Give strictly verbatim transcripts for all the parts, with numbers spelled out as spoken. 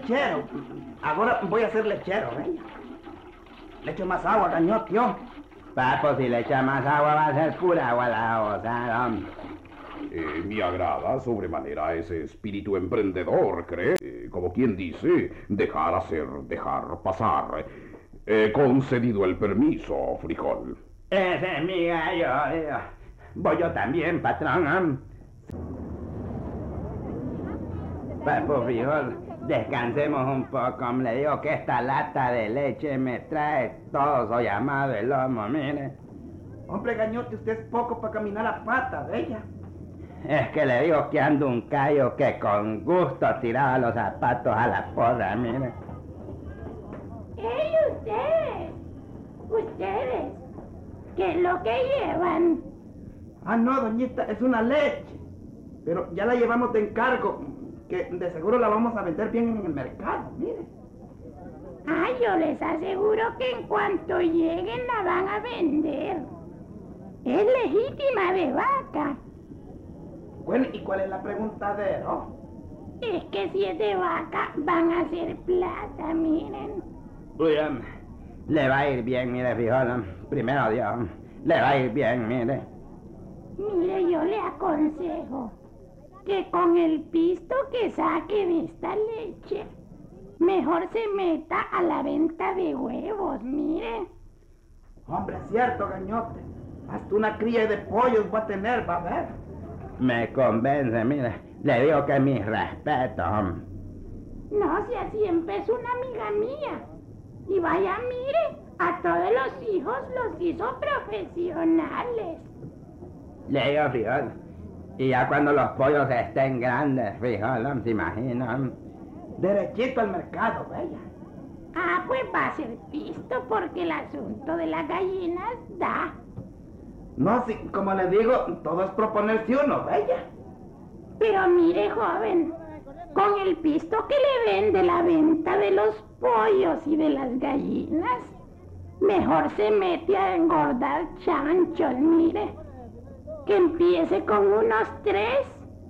lechero. Ahora voy a ser lechero, ¿eh? Le echo más agua, cañón, tío. Papo, si le echa más agua va a ser pura agua la osa, hombre. Eh, me agrada sobremanera ese espíritu emprendedor, ¿cree? Eh, como quien dice, dejar hacer, dejar pasar. He concedido el permiso, frijol. Ese es mi gallo, tío. Voy yo también, patrón. Papo, frijol, descansemos un poco. Le digo que esta lata de leche me trae todo so llamado el lomo, mire. Hombre, gañote, usted es poco para caminar a pata, bella. Es que le digo que ando un callo que con gusto tiraba los zapatos a la porra, mire. ¡Ey, ustedes! ¡Ustedes! ¿Qué es lo que llevan? Ah, no, doñita, es una leche. Pero ya la llevamos de encargo, que de seguro la vamos a vender bien en el mercado, mire. Ah, yo les aseguro que en cuanto lleguen la van a vender. Es legítima de vaca. Bueno, ¿y cuál es la preguntadera? Es que si es de vaca, van a hacer plata, miren. Uy, hombre, le va a ir bien, mire, frijol. Primero Dios, le va a ir bien, mire. Mire, yo le aconsejo que con el pisto que saque de esta leche, mejor se meta a la venta de huevos, mire. Hombre, es cierto, gañote. Hasta una cría de pollos va a tener, va a ver. Me convence, mire. Le digo que mis respetos, hombre. No, si así empezó una amiga mía. Y vaya, mire, a todos los hijos los hizo profesionales. Le digo, frijol. Y ya cuando los pollos estén grandes, frijol, ¿se imaginan? Derechito al mercado, bella. Ah, pues va a ser pisto porque el asunto de las gallinas da. No, sí, como le digo, todo es proponerse uno, bella. Pero mire, joven, con el pisto que le vende la venta de los pollos y de las gallinas, mejor se mete a engordar chanchos, mire. Que empiece con unos tres.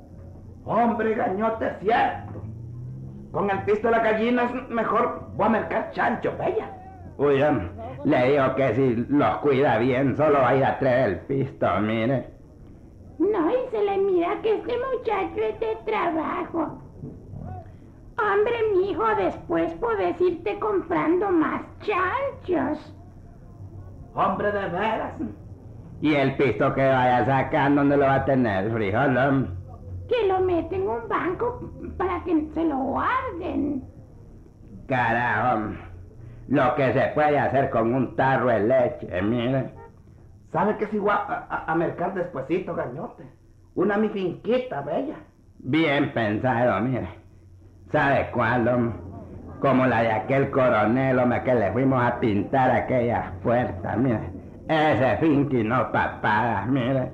Hombre, gañote, es cierto. Con el pisto de las gallinas, mejor voy a mercar chancho, bella. Uy, hombre, le digo que si los cuida bien, solo va a ir a traer el pisto, mire. No, y se le mira que este muchacho es de trabajo. Hombre, mijo, después puedes irte comprando más chanchos. Hombre, de veras. Y el pisto que vaya sacando, ¿dónde lo va a tener, frijol, hombre? Que lo mete en un banco para que se lo guarden. Carajo, hombre. Lo que se puede hacer con un tarro de leche, mire. ¿Sabe que si voy a, a, a mercar despuesito, gañote? Una mi finquita, bella. Bien pensado, mire. ¿Sabe cuál, hombre? Como la de aquel coronel, hombre, que le fuimos a pintar aquella puerta, mire. Ese finqui no papadas, mire.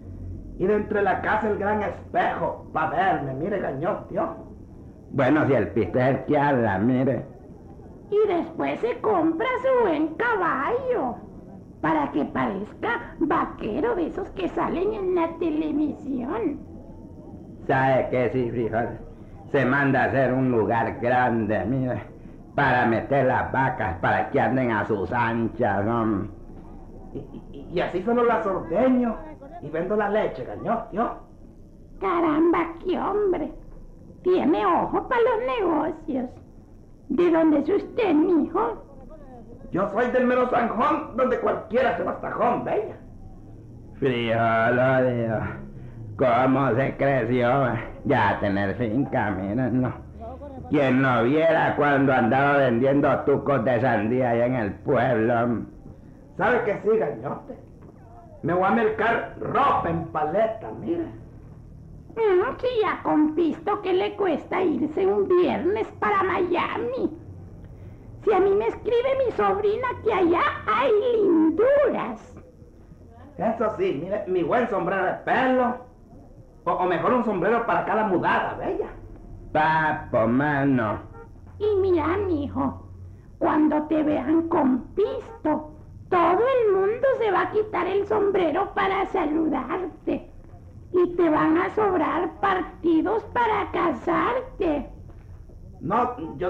Y dentro de la casa el gran espejo, pa' verme, mire, gañote, tío. Bueno, si el pisto es el que habla, mire. Y después se compra su buen caballo, para que parezca vaquero de esos que salen en la televisión. ¿Sabe qué, sí, frijol? Se manda a hacer un lugar grande, mire, para meter las vacas, para que anden a sus anchas, hombre. Y, y, y así solo las ordeño y vendo la leche, gañote, tío. Caramba, qué hombre. Tiene ojo para los negocios. ¿De dónde es usted, mijo? Yo soy del mero Sanjón, donde cualquiera se va hasta Jón, bella. Frijol, Dios. ¿Cómo se creció ya a tener finca? Miren, no. Quien no viera cuando andaba vendiendo tucos de sandía allá en el pueblo. ¿Sabe qué sí, gañote? Me voy a mercar ropa en paleta, mire. Mm, si ya con pisto que le cuesta irse un viernes para Miami. Si a mí me escribe mi sobrina que allá hay linduras. Eso sí, mire, mi buen sombrero de pelo. O, o mejor un sombrero para cada mudada, bella. Papo, mano. Y mira, mijo, cuando te vean con pisto, todo el mundo se va a quitar el sombrero para saludarte. Y te van a sobrar partidos para casarte. No, yo